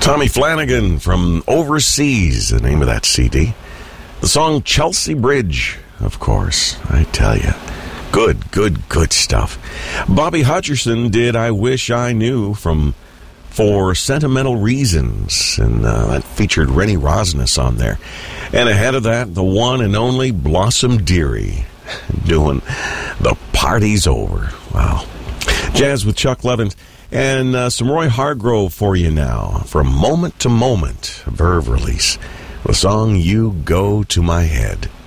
Tommy Flanagan from Overseas, the name of that CD. The song Chelsea Bridge, of course, I tell you. Good stuff. Bobby Hutcherson did I Wish I Knew from For Sentimental Reasons, and that featured Rennie Rosnes on there. And ahead of that, the one and only Blossom Dearie doing The Party's Over. Wow. Jazz with Chuck Levins. And some Roy Hargrove for you now. From Moment to Moment, a Verve release. The song You Go to My Head.